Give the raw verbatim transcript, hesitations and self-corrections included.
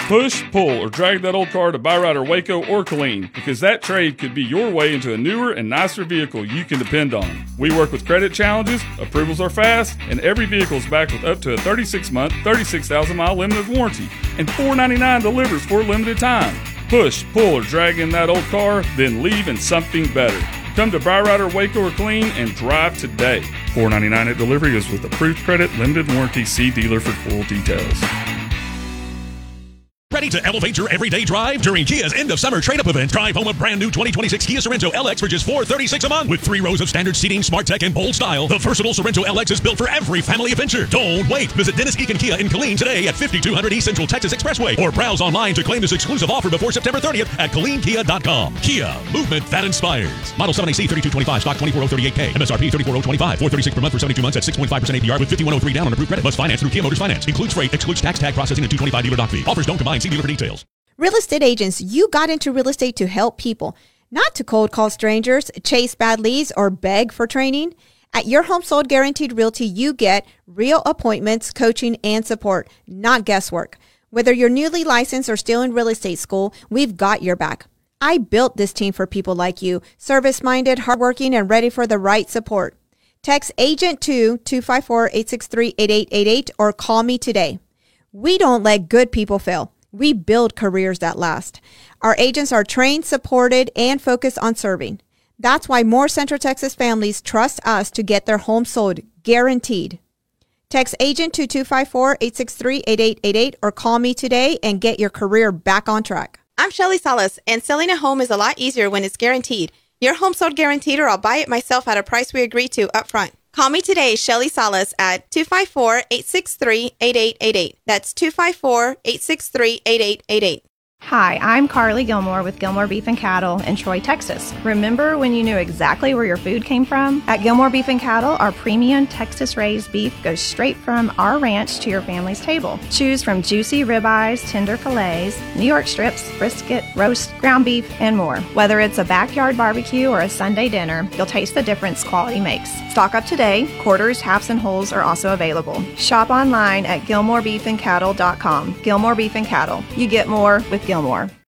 Push, pull, or drag that old car to Byrider Waco or Killeen, because that trade could be your way into a newer and nicer vehicle you can depend on. We work with credit challenges, approvals are fast, and every vehicle is backed with up to a thirty-six month, thirty-six thousand mile limited warranty, and four ninety-nine delivers for a limited time. Push, pull, or drag in that old car, then leave in something better. Come to Byrider, Waco, or Killeen and drive today. four ninety-nine at delivery is with approved credit, limited warranty. See dealer for full details. Ready to elevate your everyday drive during Kia's end of summer trade-up event? Drive home a brand new twenty twenty-six Kia Sorento L X for just four hundred thirty-six dollars a month with three rows of standard seating, smart tech, and bold style. The versatile Sorento L X is built for every family adventure. Don't wait. Visit Dennis Eakin Kia in Killeen today at fifty-two hundred East Central Texas Expressway, or browse online to claim this exclusive offer before September thirtieth at killeen kia dot com. Kia, movement that inspires. Model seven A C thirty-two twenty-five, stock twenty-four thousand thirty-eight K. M S R P thirty-four thousand twenty-five, four hundred thirty-six per month for seventy-two months at six point five percent A P R with fifty-one oh three down on approved credit. Must finance through Kia Motors Finance. Includes freight, excludes tax, tag processing, and two twenty-five dealer doc fee. Offers don't combine. See dealer for details. Real estate agents, you got into real estate to help people, not to cold call strangers, chase bad leads, or beg for training. At Your Home Sold Guaranteed Realty, you get real appointments, coaching, and support, not guesswork. Whether you're newly licensed or still in real estate school, we've got your back. I built this team for people like you, service-minded, hardworking, and ready for the right support. Text AGENT to two five four, eight six three, eight eight eight eight or call me today. We don't let good people fail. We build careers that last. Our agents are trained, supported, and focused on serving. That's why more Central Texas families trust us to get their home sold, guaranteed. Text AGENT to two five four, eight six three, eight eight eight eight or call me today and get your career back on track. I'm Shelly Salas, and selling a home is a lot easier when it's guaranteed. Your home sold guaranteed, or I'll buy it myself at a price we agree to up front. Call me today, Shelly Salas, at two five four, eight six three, eight eight eight eight. That's two five four, eight six three, eight eight eight eight. Hi, I'm Carly Gilmore with Gilmore Beef and Cattle in Troy, Texas. Remember when you knew exactly where your food came from? At Gilmore Beef and Cattle, our premium Texas-raised beef goes straight from our ranch to your family's table. Choose from juicy ribeyes, tender fillets, New York strips, brisket, roast, ground beef, and more. Whether it's a backyard barbecue or a Sunday dinner, you'll taste the difference quality makes. Stock up today. Quarters, halves, and wholes are also available. Shop online at gilmore beef and cattle dot com. Gilmore Beef and Cattle. You get more with Gilmore.